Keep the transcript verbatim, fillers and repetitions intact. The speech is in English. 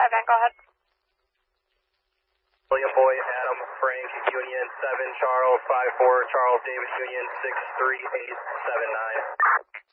five nine, go ahead. William Boy, Adam, Frank, Union seven, Charles five four, Charles David, Union six three eight seven nine.